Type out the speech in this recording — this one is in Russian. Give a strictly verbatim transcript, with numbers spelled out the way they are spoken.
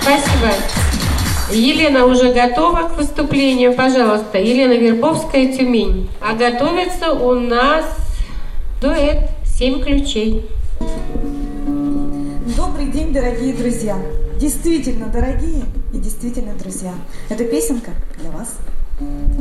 Спасибо. Елена уже готова к выступлению. Пожалуйста, Елена Вербовская, Тюмень. А готовится у нас дуэт «Семь ключей». Добрый день, дорогие друзья. Действительно дорогие и действительно друзья. Эта песенка для вас.